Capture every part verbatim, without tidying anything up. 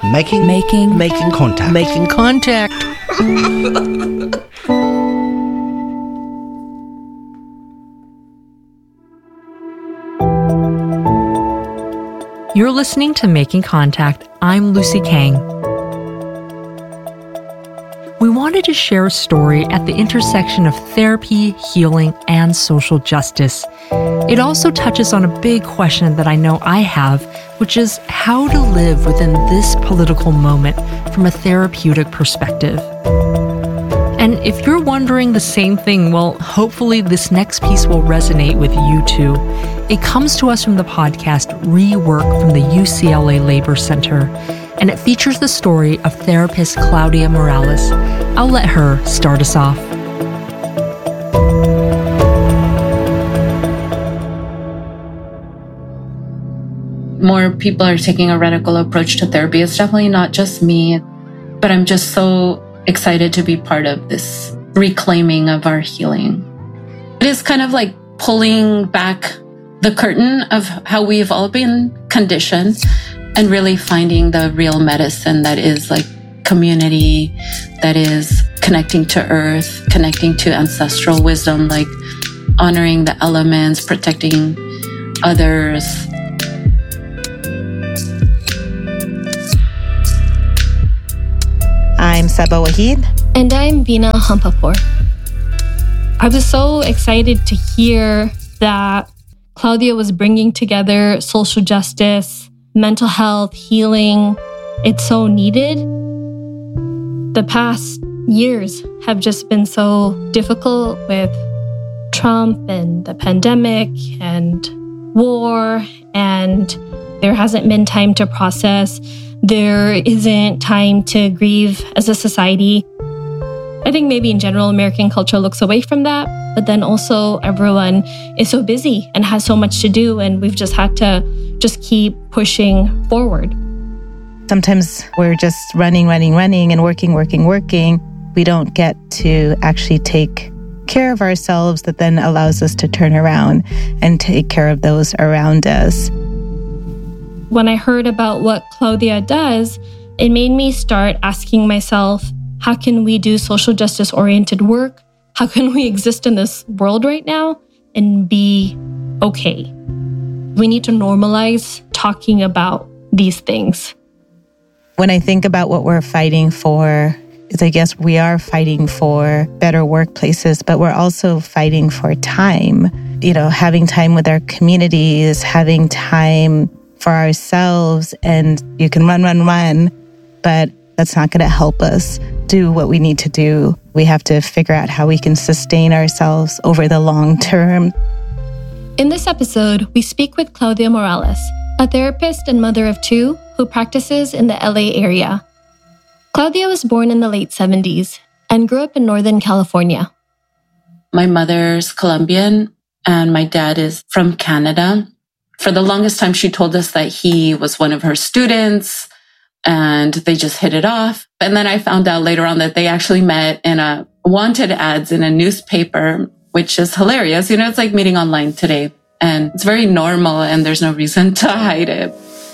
Making, making, making contact. Making contact. You're listening to Making Contact. I'm Lucy Kang. We wanted to share a story at the intersection of therapy, healing, and social justice. It also touches on a big question that I know I have, which is how to live within this political moment from a therapeutic perspective. And if you're wondering the same thing, well, hopefully this next piece will resonate with you too. It comes to us from the podcast Rework from the U C L A Labor Center, and it features the story of therapist Claudia Morales. I'll let her start us off. More people are taking a radical approach to therapy. It's definitely not just me, but I'm just so excited to be part of this reclaiming of our healing. It is kind of like pulling back the curtain of how we've all been conditioned and really finding the real medicine that is like community, that is connecting to earth, connecting to ancestral wisdom, like honoring the elements, protecting others. I'm Saba Wahid. And I'm Vina Hampapur. I was so excited to hear that Claudia was bringing together social justice, mental health, healing. It's so needed. The past years have just been so difficult with Trump and the pandemic and war, and there hasn't been time to process. There isn't time to grieve as a society. I think maybe in general, American culture looks away from that, but then also everyone is so busy and has so much to do, and we've just had to just keep pushing forward. Sometimes we're just running, running, running and working, working, working. We don't get to actually take care of ourselves that then allows us to turn around and take care of those around us. When I heard about what Claudia does, it made me start asking myself, how can we do social justice-oriented work? How can we exist in this world right now and be okay? We need to normalize talking about these things. When I think about what we're fighting for, is I guess we are fighting for better workplaces, but we're also fighting for time. You know, having time with our communities, having time for ourselves, and you can run, run, run, but that's not going to help us do what we need to do. We have to figure out how we can sustain ourselves over the long term. In this episode, we speak with Claudia Morales, a therapist and mother of two who practices in the L A area. Claudia was born in the late seventies and grew up in Northern California. My mother's Colombian and my dad is from Canada. For the longest time, she told us that he was one of her students and they just hit it off. And then I found out later on that they actually met in a wanted ads in a newspaper, which is hilarious. You know, it's like meeting online today and it's very normal and there's no reason to hide it.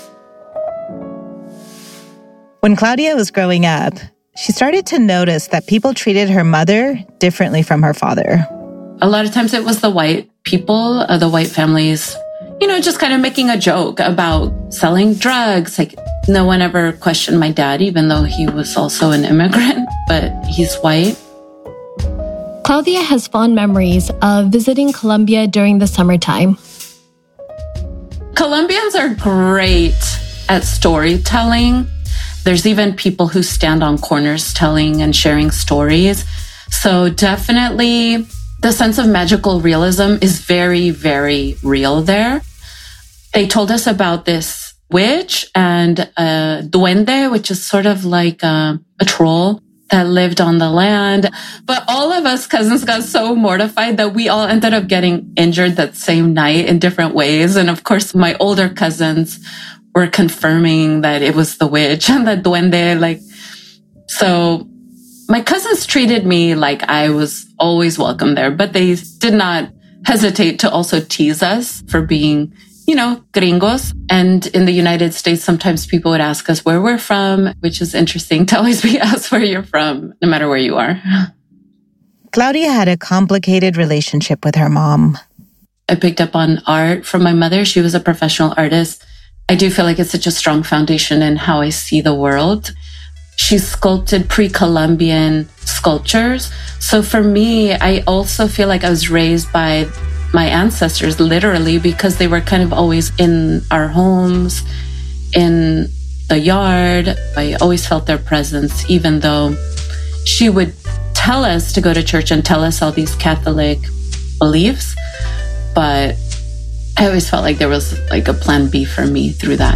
When Claudia was growing up, she started to notice that people treated her mother differently from her father. A lot of times it was the white people, uh, the white families, you know, just kind of making a joke about selling drugs. Like no one ever questioned my dad, even though he was also an immigrant, but he's white. Claudia has fond memories of visiting Colombia during the summertime. Colombians are great at storytelling. There's even people who stand on corners telling and sharing stories. So definitely the sense of magical realism is very, very real there. They told us about this witch and a duende, which is sort of like a, a troll that lived on the land. But all of us cousins got so mortified that we all ended up getting injured that same night in different ways. And of course, my older cousins were confirming that it was the witch and the duende. Like, so my cousins treated me like I was always welcome there, but they did not hesitate to also tease us for being you know, gringos. And in the United States, sometimes people would ask us where we're from, which is interesting to always be asked where you're from, no matter where you are. Claudia had a complicated relationship with her mom. I picked up on art from my mother. She was a professional artist. I do feel like it's such a strong foundation in how I see the world. She sculpted pre-Columbian sculptures. So for me, I also feel like I was raised by my ancestors, literally, because they were kind of always in our homes, in the yard. I always felt their presence, even though she would tell us to go to church and tell us all these Catholic beliefs. But I always felt like there was like a plan B for me through that.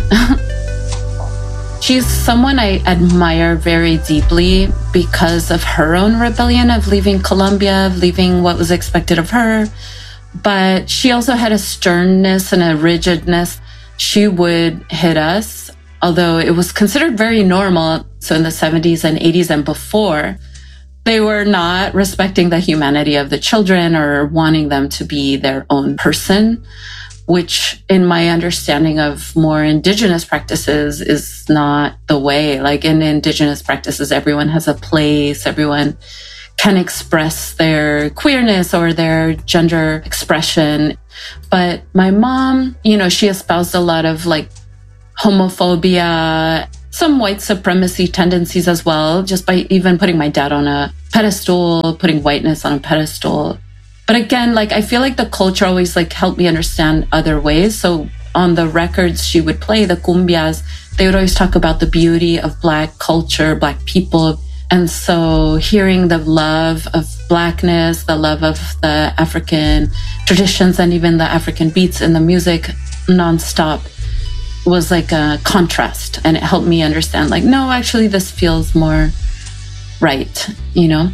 She's someone I admire very deeply because of her own rebellion of leaving Colombia, of leaving what was expected of her. But she also had a sternness and a rigidness. She would hit us, although it was considered very normal. So in the seventies and eighties and before, they were not respecting the humanity of the children or wanting them to be their own person, which in my understanding of more indigenous practices is not the way. Like in indigenous practices, everyone has a place, everyone can express their queerness or their gender expression. But my mom, you know, she espoused a lot of like homophobia, some white supremacy tendencies as well, just by even putting my dad on a pedestal, putting whiteness on a pedestal. But again, like I feel like the culture always like helped me understand other ways. So on the records she would play, the cumbias, they would always talk about the beauty of Black culture, Black people. And so hearing the love of Blackness, the love of the African traditions, and even the African beats in the music nonstop was like a contrast. And it helped me understand like, no, actually this feels more right, you know?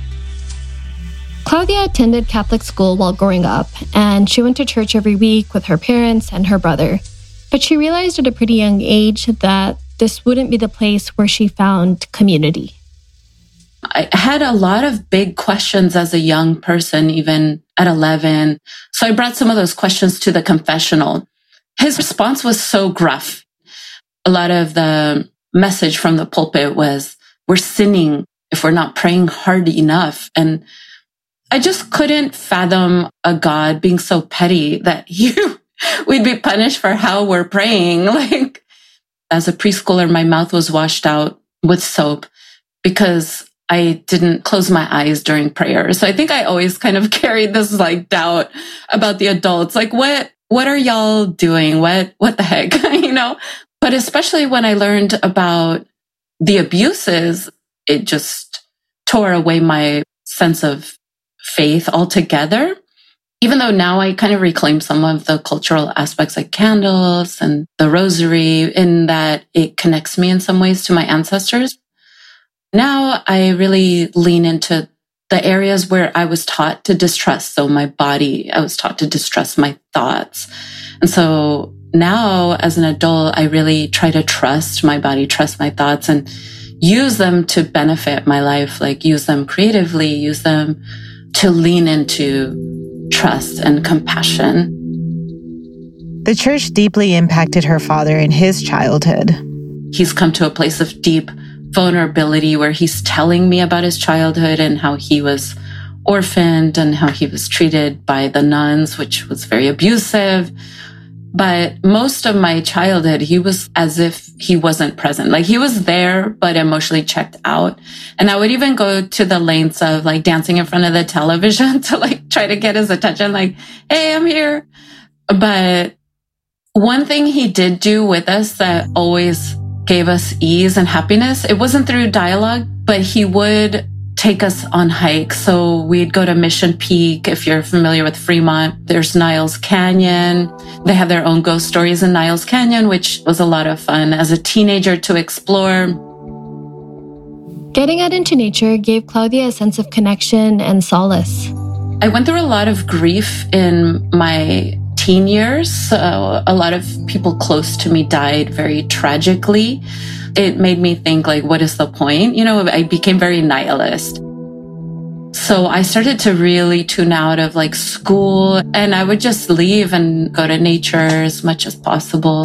Claudia attended Catholic school while growing up, and she went to church every week with her parents and her brother. But she realized at a pretty young age that this wouldn't be the place where she found community. I had a lot of big questions as a young person, even at eleven. So I brought some of those questions to the confessional. His response was so gruff. A lot of the message from the pulpit was, we're sinning if we're not praying hard enough. And I just couldn't fathom a God being so petty that you we'd be punished for how we're praying. Like, as a preschooler, my mouth was washed out with soap because I didn't close my eyes during prayer. So I think I always kind of carried this like doubt about the adults. Like, what, what are y'all doing? What, what the heck, you know? But especially when I learned about the abuses, it just tore away my sense of faith altogether. Even though now I kind of reclaim some of the cultural aspects like candles and the rosary, in that it connects me in some ways to my ancestors. Now I really lean into the areas where I was taught to distrust. So my body, I was taught to distrust my thoughts. And so now as an adult, I really try to trust my body, trust my thoughts, and use them to benefit my life, like use them creatively, use them to lean into trust and compassion. The church deeply impacted her father in his childhood. He's come to a place of deep vulnerability where he's telling me about his childhood and how he was orphaned and how he was treated by the nuns, which was very abusive. But most of my childhood, he was as if he wasn't present. Like he was there, but emotionally checked out. And I would even go to the lengths of like dancing in front of the television to like try to get his attention. Like, hey, I'm here. But one thing he did do with us that always gave us ease and happiness, it wasn't through dialogue, but he would take us on hikes. So we'd go to Mission Peak. If you're familiar with Fremont, there's Niles Canyon. They have their own ghost stories in Niles Canyon, which was a lot of fun as a teenager to explore. Getting out into nature gave Claudia a sense of connection and solace. I went through a lot of grief in my teen years. So a lot of people close to me died very tragically. It made me think, like, what is the point? You know, I became very nihilist. So I started to really tune out of like school, and I would just leave and go to nature as much as possible.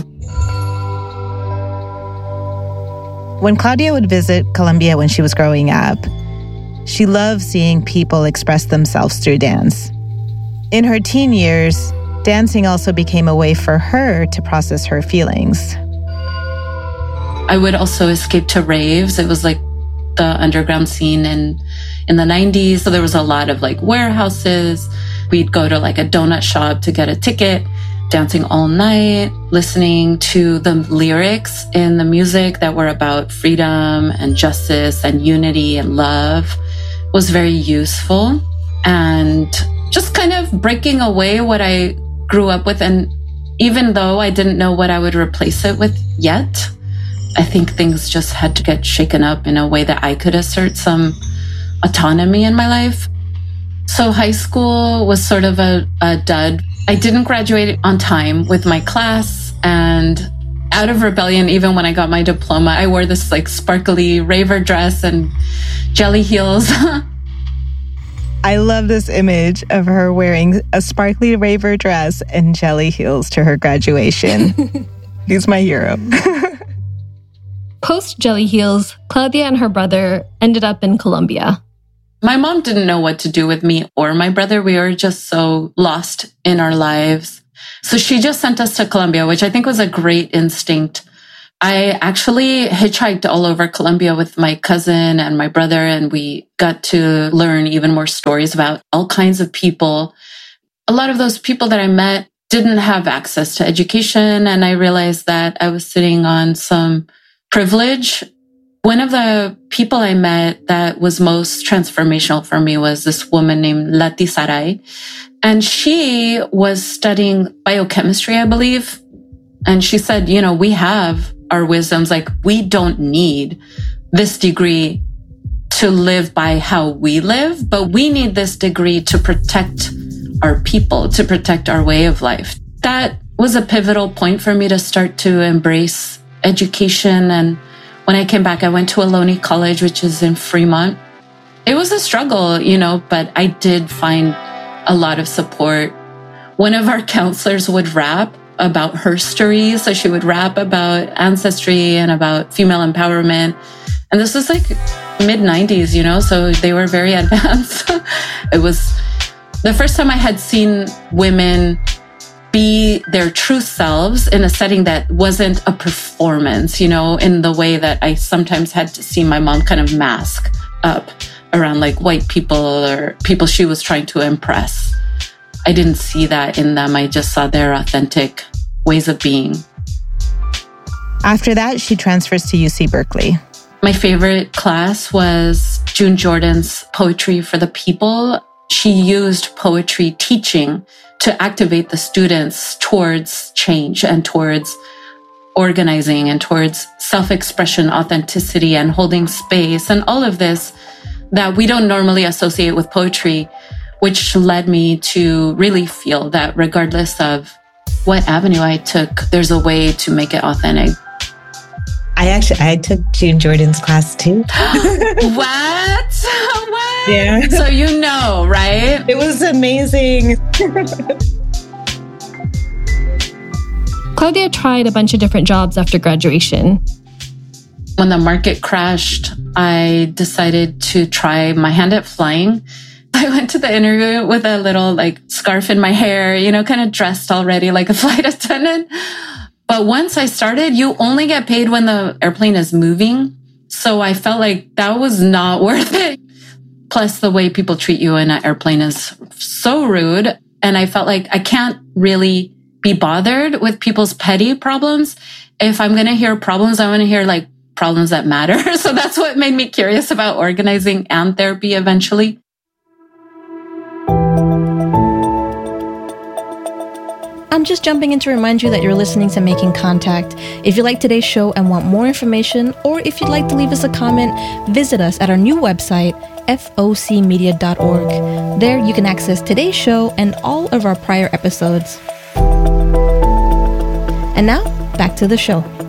When Claudia would visit Colombia when she was growing up, she loved seeing people express themselves through dance. In her teen years, dancing also became a way for her to process her feelings. I would also escape to raves. It was like the underground scene in, in the nineties. So there was a lot of like warehouses. We'd go to like a donut shop to get a ticket, dancing all night, listening to the lyrics in the music that were about freedom and justice and unity and love was very useful. And just kind of breaking away what I grew up with. And even though I didn't know what I would replace it with yet, I think things just had to get shaken up in a way that I could assert some autonomy in my life. So high school was sort of a, a dud. I didn't graduate on time with my class, and out of rebellion, even when I got my diploma, I wore this like sparkly raver dress and jelly heels. I love this image of her wearing a sparkly raver dress and jelly heels to her graduation. He's my hero. Post Jelly Heels, Claudia and her brother ended up in Colombia. My mom didn't know what to do with me or my brother. We were just so lost in our lives. So she just sent us to Colombia, which I think was a great instinct. I actually hitchhiked all over Colombia with my cousin and my brother, and we got to learn even more stories about all kinds of people. A lot of those people that I met didn't have access to education, and I realized that I was sitting on some privilege. One of the people I met that was most transformational for me was this woman named Lati Saray. And she was studying biochemistry, I believe. And she said, you know, we have our wisdoms. Like, we don't need this degree to live by how we live, but we need this degree to protect our people, to protect our way of life. That was a pivotal point for me to start to embrace education. And when I came back, I went to Ohlone College, which is in Fremont. It was a struggle, you know, but I did find a lot of support. One of our counselors would rap about her stories. So she would rap about ancestry and about female empowerment. And this was like mid nineties, you know, so they were very advanced. It was the first time I had seen women be their true selves in a setting that wasn't a performance, you know, in the way that I sometimes had to see my mom kind of mask up around like white people or people she was trying to impress. I didn't see that in them. I just saw their authentic ways of being. After that, she transfers to U C Berkeley. My favorite class was June Jordan's Poetry for the People. She used poetry teaching to activate the students towards change and towards organizing and towards self-expression, authenticity, and holding space, and all of this that we don't normally associate with poetry, which led me to really feel that regardless of what avenue I took, there's a way to make it authentic. I actually, I took June Jordan's class too. What? What? Yeah. So you know, right? It was amazing. Claudia tried a bunch of different jobs after graduation. When the market crashed, I decided to try my hand at flying. I went to the interview with a little like scarf in my hair, you know, kind of dressed already like a flight attendant. But once I started, you only get paid when the airplane is moving. So I felt like that was not worth it. Plus, the way people treat you in an airplane is so rude. And I felt like I can't really be bothered with people's petty problems. If I'm going to hear problems, I want to hear like problems that matter. So that's what made me curious about organizing and therapy eventually. I'm just jumping in to remind you that you're listening to Making Contact. If you like today's show and want more information, or if you'd like to leave us a comment, visit us at our new website, f o c media dot org. There you can access today's show and all of our prior episodes. And now, back to the show.